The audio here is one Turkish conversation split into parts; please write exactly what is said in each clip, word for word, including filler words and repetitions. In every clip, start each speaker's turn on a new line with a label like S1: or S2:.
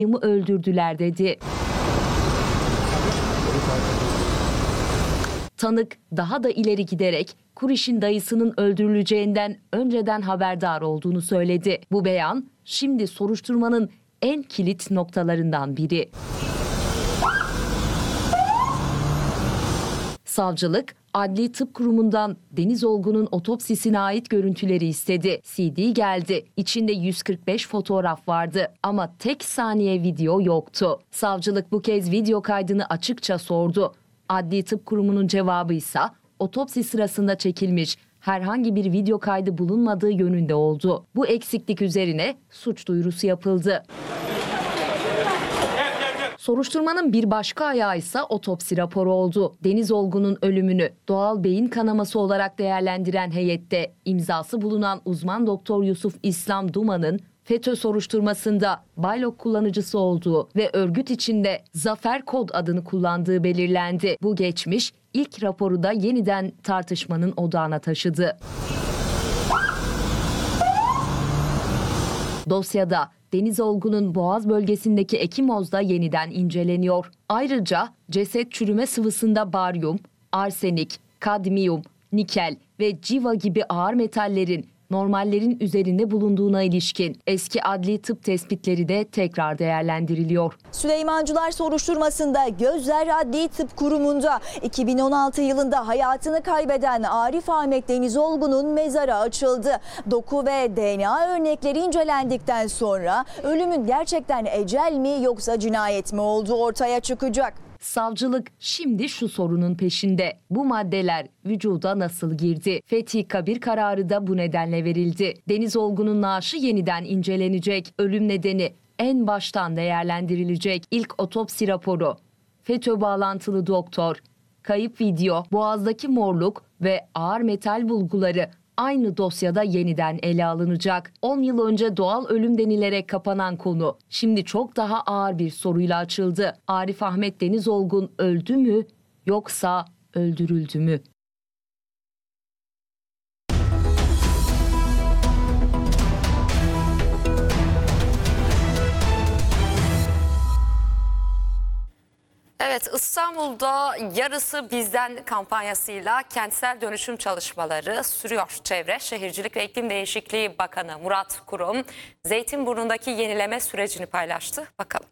S1: öldürdüler dedi. Tanık daha da ileri giderek Kuriş'in dayısının öldürüleceğinden önceden haberdar olduğunu söyledi. Bu beyan şimdi soruşturmanın en kilit noktalarından biri. Savcılık, Adli Tıp Kurumu'ndan Deniz Olgun'un otopsisine ait görüntüleri istedi. C D geldi. İçinde yüz kırk beş fotoğraf vardı ama tek saniye video yoktu. Savcılık bu kez video kaydını açıkça sordu. Adli Tıp Kurumu'nun cevabı ise otopsi sırasında çekilmiş herhangi bir video kaydı bulunmadığı yönünde oldu. Bu eksiklik üzerine suç duyurusu yapıldı. Soruşturmanın bir başka ayağı ise otopsi raporu oldu. Deniz Olgun'un ölümünü doğal beyin kanaması olarak değerlendiren heyette imzası bulunan uzman doktor Yusuf İslam Duman'ın FETÖ soruşturmasında Baylok kullanıcısı olduğu ve örgüt içinde Zafer Kod adını kullandığı belirlendi. Bu geçmiş ilk raporu da yeniden tartışmanın odağına taşıdı. Dosyada Deniz Olgun'un Boğaz bölgesindeki ekimozda yeniden inceleniyor. Ayrıca ceset çürüme sıvısında baryum, arsenik, kadmiyum, nikel ve civa gibi ağır metallerin normallerin üzerinde bulunduğuna ilişkin eski adli tıp tespitleri de tekrar değerlendiriliyor.
S2: Süleymancılar soruşturmasında gözler Adli Tıp Kurumu'nda iki bin on altı yılında hayatını kaybeden Arif Ahmet Deniz Olgun'un mezarı açıldı. Doku ve D N A örnekleri incelendikten sonra ölümün gerçekten ecel mi yoksa cinayet mi olduğu ortaya çıkacak.
S1: Savcılık şimdi şu sorunun peşinde. Bu maddeler vücuda nasıl girdi? Fethi kabir kararı da bu nedenle verildi. Deniz Olgun'un naaşı yeniden incelenecek. Ölüm nedeni en baştan değerlendirilecek. İlk otopsi raporu, FETÖ bağlantılı doktor, kayıp video, boğazdaki morluk ve ağır metal bulguları aynı dosyada yeniden ele alınacak. on yıl önce doğal ölüm denilerek kapanan konu şimdi çok daha ağır bir soruyla açıldı. Arif Ahmet Deniz Olgun öldü mü yoksa öldürüldü mü?
S3: Evet, İstanbul'da yarısı bizden kampanyasıyla kentsel dönüşüm çalışmaları sürüyor. Çevre, Şehircilik ve İklim Değişikliği Bakanı Murat Kurum, Zeytinburnu'ndaki yenileme sürecini paylaştı. Bakalım.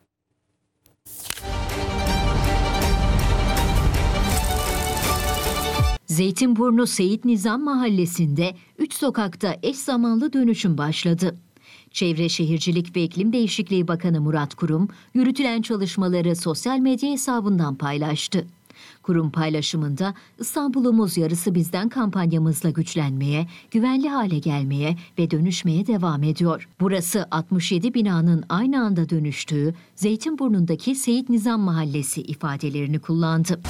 S4: Zeytinburnu Seyit Nizam Mahallesi'nde üç sokakta eş zamanlı dönüşüm başladı. Çevre, Şehircilik ve İklim Değişikliği Bakanı Murat Kurum, yürütülen çalışmaları sosyal medya hesabından paylaştı. Kurum paylaşımında İstanbul'umuz yarısı bizden kampanyamızla güçlenmeye, güvenli hale gelmeye ve dönüşmeye devam ediyor. Burası altmış yedi binanın aynı anda dönüştüğü Zeytinburnu'ndaki Seyit Nizam Mahallesi ifadelerini kullandı.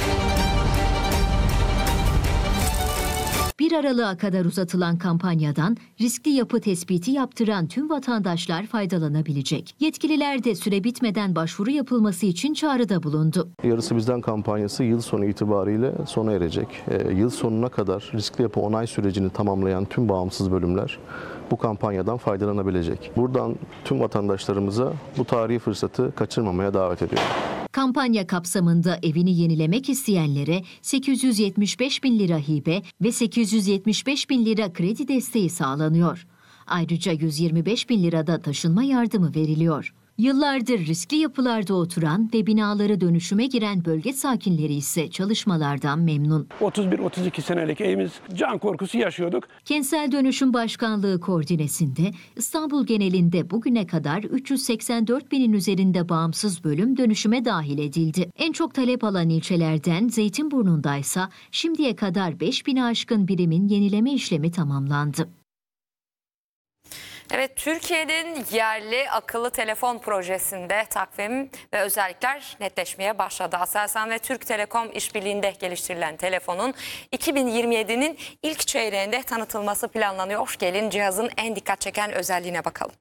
S4: bir Aralık'a kadar uzatılan kampanyadan riskli yapı tespiti yaptıran tüm vatandaşlar faydalanabilecek. Yetkililer de süre bitmeden başvuru yapılması için çağrıda bulundu.
S5: Yarısı bizden kampanyası yıl sonu itibariyle sona erecek. E, yıl sonuna kadar riskli yapı onay sürecini tamamlayan tüm bağımsız bölümler bu kampanyadan faydalanabilecek. Buradan tüm vatandaşlarımıza bu tarihi fırsatı kaçırmamaya davet ediyorum.
S4: Kampanya kapsamında evini yenilemek isteyenlere sekiz yüz yetmiş beş bin lira hibe ve sekiz yüz yetmiş beş bin lira kredi desteği sağlanıyor. Ayrıca yüz yirmi beş bin lirada taşınma yardımı veriliyor. Yıllardır riskli yapılarda oturan ve binaları dönüşüme giren bölge sakinleri ise çalışmalardan memnun.
S6: otuz bir otuz iki senelik evimiz, can korkusu yaşıyorduk.
S4: Kentsel Dönüşüm Başkanlığı koordinesinde İstanbul genelinde bugüne kadar üç yüz seksen dört binin üzerinde bağımsız bölüm dönüşüme dahil edildi. En çok talep alan ilçelerden Zeytinburnu'ndaysa şimdiye kadar beş bini aşkın birimin yenileme işlemi tamamlandı.
S3: Evet, Türkiye'nin yerli akıllı telefon projesinde takvim ve özellikler netleşmeye başladı. Aselsan ve Türk Telekom işbirliğinde geliştirilen telefonun iki bin yirmi yedinin ilk çeyreğinde tanıtılması planlanıyor. Gelin cihazın en dikkat çeken özelliğine bakalım.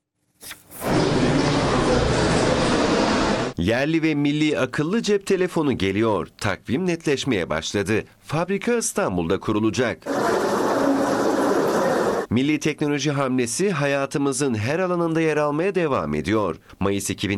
S7: Yerli ve milli akıllı cep telefonu geliyor. Takvim netleşmeye başladı. Fabrika İstanbul'da kurulacak. Milli teknoloji hamlesi hayatımızın her alanında yer almaya devam ediyor. Mayıs iki bin